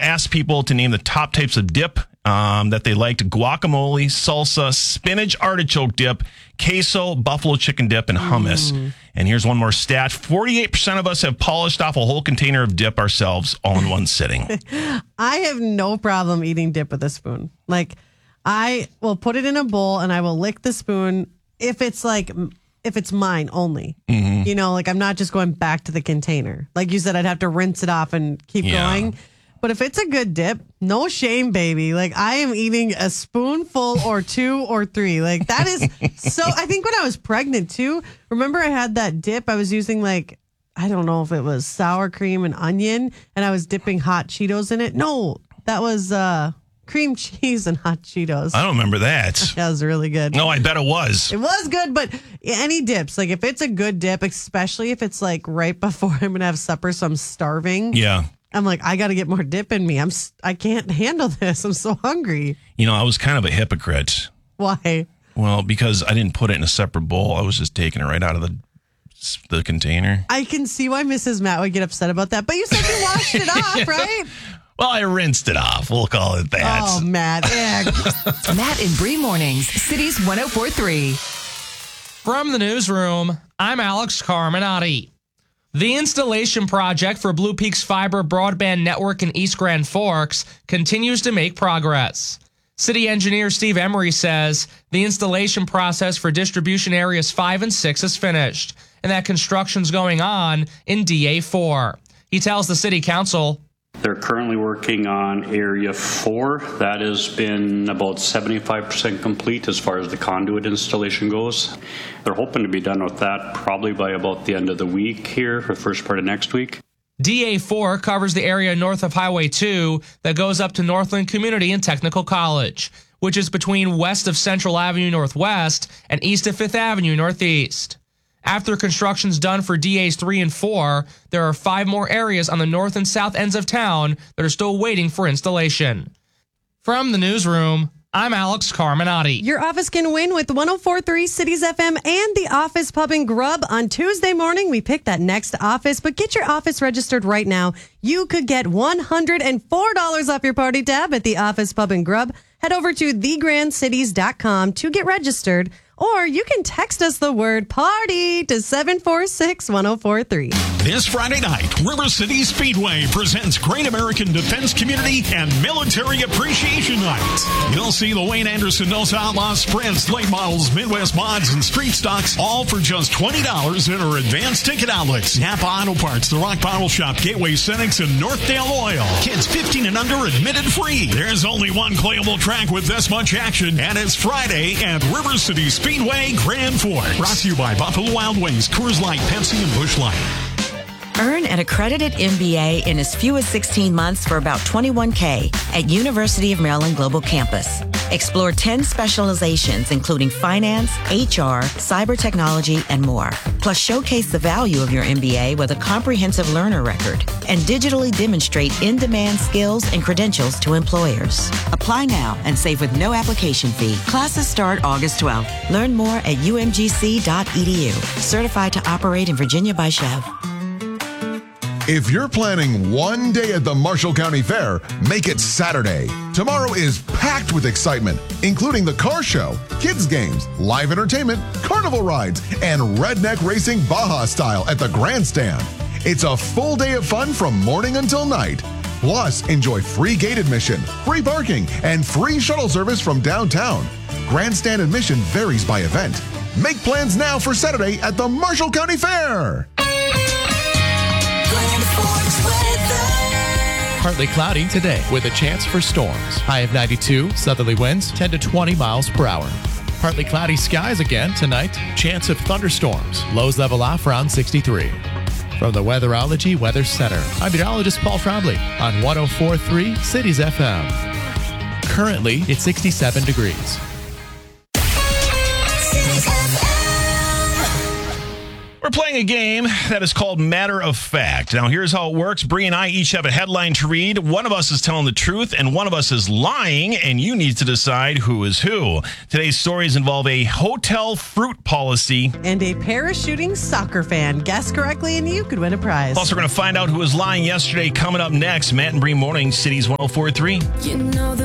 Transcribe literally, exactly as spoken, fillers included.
asked people to name the top types of dip um, that they liked: guacamole, salsa, spinach artichoke dip, queso, buffalo chicken dip, and hummus. Mm. And here's one more stat. forty-eight percent of us have polished off a whole container of dip ourselves all in one sitting. I have no problem eating dip with a spoon. Like, I will put it in a bowl and I will lick the spoon if it's like, if it's mine only. Mm-hmm. You know, like I'm not just going back to the container. Like you said, I'd have to rinse it off and keep yeah. going. But if it's a good dip, no shame, baby. Like, I am eating a spoonful or two or three. Like, that is so... I think when I was pregnant, too, remember I had that dip? I was using, like, I don't know if it was sour cream and onion, and I was dipping hot Cheetos in it. No, that was uh, cream cheese and hot Cheetos. I don't remember that. That was really good. No, I bet it was. It was good, but any dips, like, if it's a good dip, especially if it's, like, right before I'm going to have supper, so I'm starving. Yeah. I'm like, I got to get more dip in me. I'm, I can't handle this. I'm so hungry. You know, I was kind of a hypocrite. Why? Well, because I didn't put it in a separate bowl. I was just taking it right out of the the container. I can see why Missus Matt would get upset about that. But you said you washed it off, right? Well, I rinsed it off. We'll call it that. Oh, Matt. Matt and Bree Mornings, Cities one oh four point three. From the newsroom, I'm Alex Carminati. The installation project for Blue Peaks Fiber Broadband Network in East Grand Forks continues to make progress. City engineer Steve Emery says the installation process for distribution areas five and six is finished, and that construction's going on in D A four. He tells the city council, they're currently working on area four. That has been about seventy-five percent complete as far as the conduit installation goes. They're hoping to be done with that probably by about the end of the week here, or first part of next week. D A four covers the area north of Highway two that goes up to Northland Community and Technical College, which is between west of Central Avenue Northwest and east of Fifth Avenue Northeast. After construction's done for D As three and four, there are five more areas on the north and south ends of town that are still waiting for installation. From the newsroom, I'm Alex Carminati. Your office can win with one oh four point three Cities F M and the Office Pub and Grub. On Tuesday morning, we pick that next office, but get your office registered right now. You could get one hundred four dollars off your party tab at the Office Pub and Grub. Head over to the grand cities dot com to get registered, or you can text us the word party to seven four six, one oh four three. This Friday night, River City Speedway presents Great American Defense Community and Military Appreciation Night. You'll see the Wayne Anderson Nos Outlaws Sprints, late models, Midwest mods, and street stocks, all for just twenty dollars in our advanced ticket outlets. Napa Auto Parts, The Rock Bottle Shop, Gateway Cenex, and Northdale Oil. Kids fifteen and under admitted free. There's only one playable track with this much action, and it's Friday at River City Speedway Grand Forks. Brought to you by Buffalo Wild Wings, Coors Light, Pepsi, and Busch Light. Earn an accredited M B A in as few as sixteen months for about twenty-one thousand dollars at University of Maryland Global Campus. Explore ten specializations, including finance, H R, cyber technology, and more. Plus, showcase the value of your M B A with a comprehensive learner record and digitally demonstrate in-demand skills and credentials to employers. Apply now and save with no application fee. Classes start August twelfth. Learn more at u m g c dot e d u. Certified to operate in Virginia by Chev. If you're planning one day at the Marshall County Fair, make it Saturday. Tomorrow is packed with excitement, including the car show, kids games, live entertainment, carnival rides, and redneck racing Baja style at the grandstand. It's a full day of fun from morning until night. Plus, enjoy free gate admission, free parking, and free shuttle service from downtown. Grandstand admission varies by event. Make plans now for Saturday at the Marshall County Fair. Partly cloudy today with a chance for storms. High of ninety-two, southerly winds ten to twenty miles per hour. Partly cloudy skies again tonight. Chance of thunderstorms. Lows level off around sixty-three. From the Weatherology Weather Center, I'm meteorologist Paul Trombley on one oh four point three Cities F M. Currently, it's sixty-seven degrees. We're playing a game that is called Matter of Fact. Now, here's how it works. Bree and I each have a headline to read. One of us is telling the truth, and one of us is lying, and you need to decide who is who. Today's stories involve a hotel fruit policy. And a parachuting soccer fan. Guess correctly, and you could win a prize. Plus, we're going to find out who was lying yesterday coming up next. Matt and Bree Morning, Cities one oh four point three. You know the